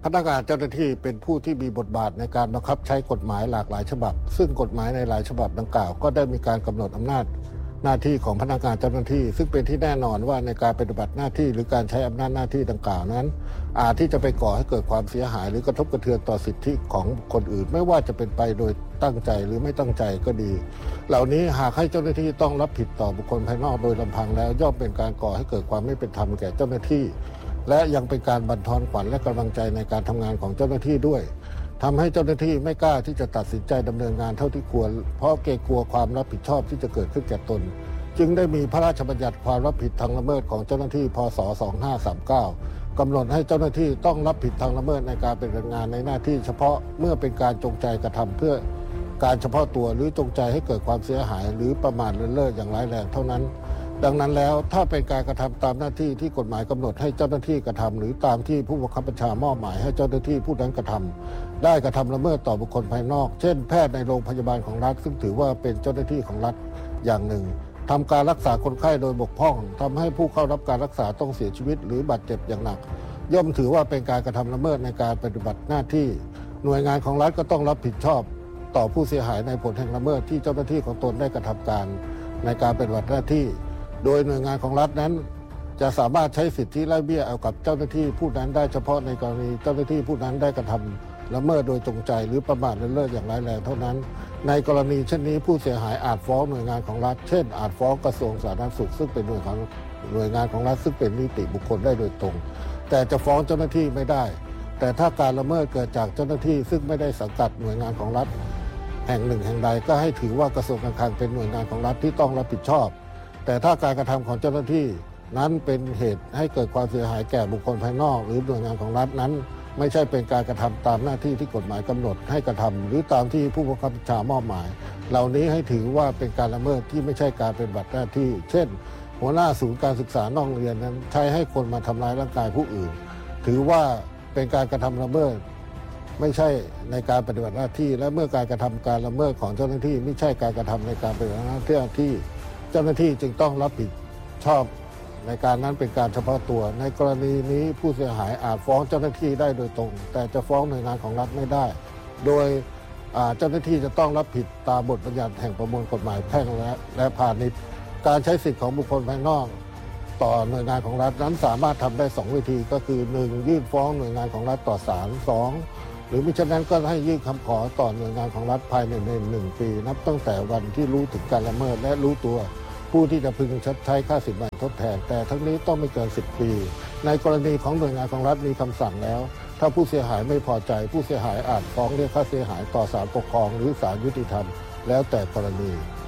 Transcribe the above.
พนักงานเจ้าหน้าที่เป็นผู้ที่มีบทบาทในการบังคับใช้กฎหมายหลากหลายฉบับซึ่งกฎหมายในหลายฉบับดังกล่าวก็ได้มีการกำหนดอำนาจหน้าที่ของพนักงานเจ้าหน้าที่ซึ่งเป็นที่แน่นอนว่าในการปฏิบัติหน้าที่หรือการใช้อำนาจหน้าที่ดังกล่าวนั้นอาจที่จะไปก่อให้เกิดความเสียหายหรือกระทบกระเทือนต่อสิทธิของคนอื่นไม่ว่าจะเป็นไปโดยตั้งใจหรือไม่ตั้งใจก็ดีเหล่านี้หากให้เจ้าหน้าที่ต้องรับผิดต่อบุคคลภายนอกโดยลำพังแล้วย่อมเป็นการก่อให้เกิดความไม่เป็นธรรมแก่เจ้าหน้าที่และยังเป็นการบั่นทอนขวัญและกำลังใจในการทำงานของเจ้าหน้าที่ด้วยทำให้เจ้าหน้าที่ไม่กล้าที่จะตัดสินใจดำเนินงานเท่าที่ควรเพราะเกรงกลัวความรับผิดชอบที่จะเกิดขึ้นแก่ตนจึงได้มีพระราชบัญญัติความรับผิดทางละเมิดของเจ้าหน้าที่พ.ศ. 2539กำหนดให้เจ้าหน้าที่ต้องรับผิดทางละเมิดในการปฏิบัติงานในหน้าที่เฉพาะเมื่อเป็นการจงใจกระทำเพื่อการเฉพาะตัวหรือจงใจให้เกิดความเสียหายหรือประมาทเลินเล่ออย่างร้ายแรงเท่านั้นดังนั้นแล้วถ้าเป็นการกระทำตามหน้าที่ที่กฎหมายกำหนดให้เจ้าหน้าที่กระทำหรือตามที่ผู้บังคับบัญชามอบหมายให้เจ้าหน้าที่ผู้นั้นกระทำได้กระทำละเมิดต่อบุคคลภายนอกเช่นแพทย์ในโรงพยาบาลของรัฐซึ่งถือว่าเป็นเจ้าหน้าที่ของรัฐอย่างหนึ่งทำการรักษาคนไข้โดยบกพร่องทำให้ผู้เข้ารับการรักษาต้องเสียชีวิตหรือบาดเจ็บอย่างหนักย่อมถือว่าเป็นการกระทำละเมิดในการปฏิบัติหน้าที่หน่วยงานของรัฐก็ต้องรับผิดชอบต่อผู้เสียหายในผลแห่งละเมิดที่เจ้าหน้าที่ของตนได้กระทำการในการปฏิบัติหน้าที่โดยหน่วยงานของรัฐนั้นจะสามารถใช้สิทธิไล่เบี้ยเอากับเจ้าหน้าที่ผู้นั้นได้เฉพาะในกรณีเจ้าหน้าที่ผู้นั้นได้กระทำละเมิดโดยจงใจหรือประมาทเลินเล่ออย่างร้ายแรงเท่านั้นในกรณีเช่นนี้ผู้เสียหายอาจฟ้องหน่วยงานของรัฐเช่นอาจฟ้องกระทรวงสาธารณสุขซึ่งเป็นหน่วยงานของรัฐซึ่งเป็นนิติบุคคลได้โดยตรงแต่จะฟ้องเจ้าหน้าที่ไม่ได้แต่ถ้าการละเมิดเกิดจากเจ้าหน้าที่ซึ่งไม่ได้สังกัดหน่วยงานของรัฐแห่งหนึ่งแห่งใดก็ให้ถือว่ากระทรวงการคลังเป็นหน่วยงานของรัฐที่ต้องรับผิดชอบแต่ถ้าการกระทำของเจ้าหน้าที่นั้นเป็นเหตุให้เกิดความเสียหายแก่บุคคลภายนอกหรือหน่วยงานของรัฐนั้นไม่ใช่เป็นการกระทำตามหน้าที่ที่กฎหมายกำหนดให้กระทำหรือตามที่ผู้บังคับบัญชามอบหมายเหล่านี้ให้ถือว่าเป็นการละเมิดที่ไม่ใช่การปฏิบัติหน้าที่เช่นหัวหน้าศูนย์การศึกษานอกโรงเรียนนั้นใช้ให้คนมาทำร้ายร่างกายผู้อื่นถือว่าเป็นการกระทำละเมิดไม่ใช่ในการปฏิบัติหน้าที่และเมื่อการกระทำการละเมิดของเจ้าหน้าที่ไม่ใช่การกระทำในการปฏิบัติหน้าที่เจ้าหน้าที่จึงต้องรับผิดชอบในการนั้นเป็นการเฉพาะตัวในกรณีนี้ผู้เสียหายอาจฟ้องเจ้าหน้าที่ได้โดยตรงแต่จะฟ้องหน่วยงานของรัฐไม่ได้โดยเจ้าหน้าที่จะต้องรับผิดตามบทบัญญัติแห่งประมวลกฎหมายแพ่งและพาณิชย์การใช้สิทธิของบุคคลภายนอกต่อหน่วยงานของรัฐนั้นสามารถทำได้2วิธีก็คือ 1. ยื่นฟ้องหน่วยงานของรัฐต่อศาล 2. หรือมิฉะนั้นก็ให้ยื่นคำขอต่อหน่วยงานของรัฐภายใน1 ปีนับตั้งแต่วันที่รู้ถึงการละเมิดและรู้ตัวผู้ที่จะพึงชดใช้ค่าสินไหมทดแทนแต่ทั้งนี้ต้องไม่เกิน10 ปีในกรณีของหน่วยงานของรัฐมีคำสั่งแล้วถ้าผู้เสียหายไม่พอใจผู้เสียหายอาจฟ้องเรียกค่าเสียหายต่อศาลปกครองหรือศาลยุติธรรมแล้วแต่กรณี